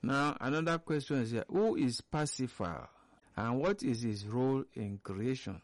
Now, another question is here, who is Parsifal and what is his role in creation?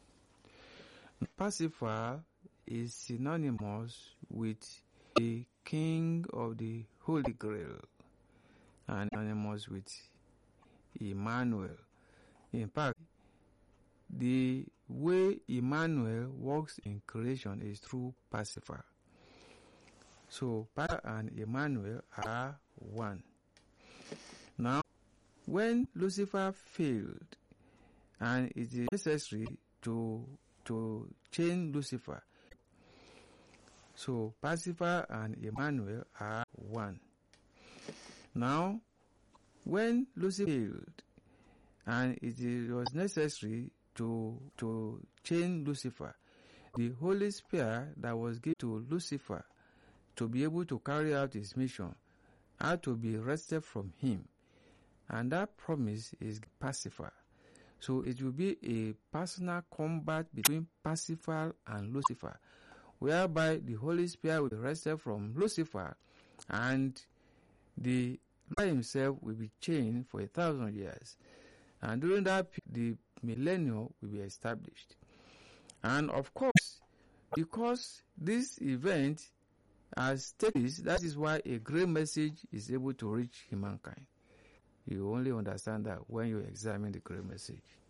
Parsifal is synonymous with the king of the Holy Grail and synonymous with Emmanuel. In fact, the way Emmanuel works in creation is through Parsifal. So, Parsifal and Emmanuel are one. Now, when Lucifer failed, and it is necessary to change Lucifer, so Parsifal and Emmanuel are one. Now, when Lucifer failed, and it was necessary to change Lucifer, the Holy Spirit that was given to Lucifer to be able to carry out his mission had to be wrested from him. And that promise is Parsifal. So it will be a personal combat between Parsifal and Lucifer, whereby the Holy Spirit will be wrested from Lucifer and the Lord himself will be chained for 1,000 years. And during that, the millennium will be established. And of course, because this event has taken place, that is why a great message is able to reach humankind. You only understand that when you examine the great message.